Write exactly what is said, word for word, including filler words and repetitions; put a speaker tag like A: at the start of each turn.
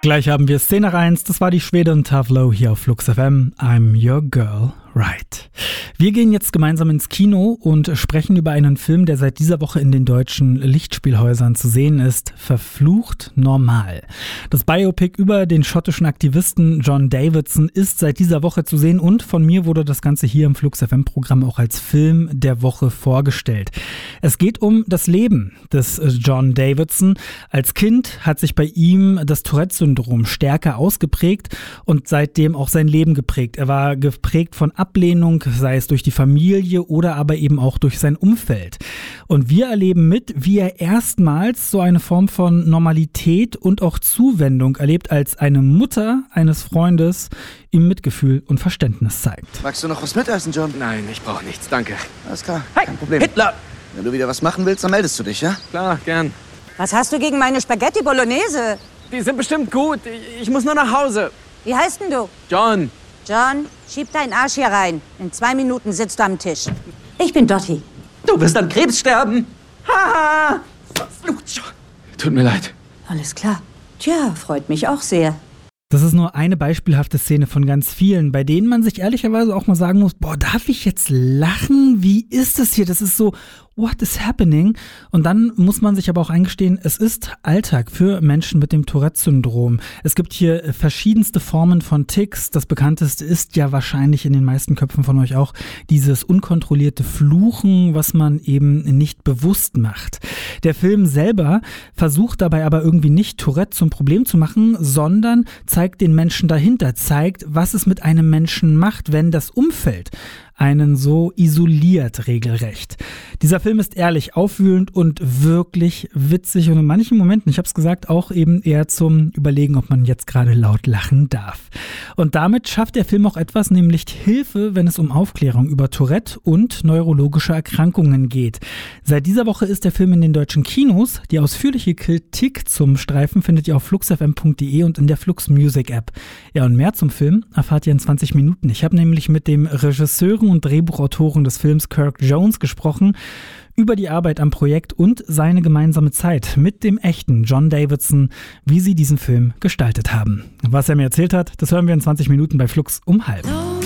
A: Gleich haben wir Szene eins, das war die Schwedin Tavlo hier auf Flux F M. I'm your girl, right. Wir gehen jetzt gemeinsam ins Kino und sprechen über einen Film, der seit dieser Woche in den deutschen Lichtspielhäusern zu sehen ist. Verflucht normal. Das Biopic über den schottischen Aktivisten John Davidson ist seit dieser Woche zu sehen und von mir wurde das Ganze hier im Flux F M-Programm auch als Film der Woche vorgestellt. Es geht um das Leben des John Davidson. Als Kind hat sich bei ihm das Tourette-Syndrom stärker ausgeprägt und seitdem auch sein Leben geprägt. Er war geprägt von Ablehnung, sei es durch die Familie oder aber eben auch durch sein Umfeld. Und wir erleben mit, wie er erstmals so eine Form von Normalität und auch Zuwendung erlebt, als eine Mutter eines Freundes ihm Mitgefühl und Verständnis zeigt.
B: Magst du noch was mitessen, John?
C: Nein, ich brauche nichts, danke.
B: Alles klar,
C: Hey,
B: kein Problem.
C: Hitler!
B: Wenn du wieder was machen willst, dann meldest du dich, ja?
C: Klar, gern.
D: Was hast du gegen meine Spaghetti Bolognese?
C: Die sind bestimmt gut. Ich, ich muss nur nach Hause.
D: Wie heißt denn du?
C: John.
D: John, schieb deinen Arsch hier rein. In zwei Minuten sitzt du am Tisch. Ich bin Dottie.
C: Du wirst an Krebs sterben. Haha! Verflucht. Tut mir leid.
D: Alles klar. Tja, freut mich auch sehr.
A: Das ist nur eine beispielhafte Szene von ganz vielen, bei denen man sich ehrlicherweise auch mal sagen muss, boah, darf ich jetzt lachen? Wie ist das hier? Das ist so, what is happening? Und dann muss man sich aber auch eingestehen, es ist Alltag für Menschen mit dem Tourette-Syndrom. Es gibt hier verschiedenste Formen von Tics. Das bekannteste ist ja wahrscheinlich in den meisten Köpfen von euch auch dieses unkontrollierte Fluchen, was man eben nicht bewusst macht. Der Film selber versucht dabei aber irgendwie nicht Tourette zum Problem zu machen, sondern zeigt den Menschen dahinter, zeigt, was es mit einem Menschen macht, wenn das Umfeld einen so isoliert regelrecht. Dieser Film ist ehrlich, aufwühlend und wirklich witzig und in manchen Momenten, ich habe es gesagt, auch eben eher zum Überlegen, ob man jetzt gerade laut lachen darf. Und damit schafft der Film auch etwas, nämlich Hilfe, wenn es um Aufklärung über Tourette und neurologische Erkrankungen geht. Seit dieser Woche ist der Film in den deutschen Kinos. Die ausführliche Kritik zum Streifen findet ihr auf flux f m punkt d e und in der Flux Music App. Ja, und mehr zum Film erfahrt ihr in zwanzig Minuten. Ich habe nämlich mit dem Regisseur und Drehbuchautoren des Films Kirk Jones gesprochen über die Arbeit am Projekt und seine gemeinsame Zeit mit dem echten John Davidson, wie sie diesen Film gestaltet haben. Was er mir erzählt hat, das hören wir in zwanzig Minuten bei Flux um halb.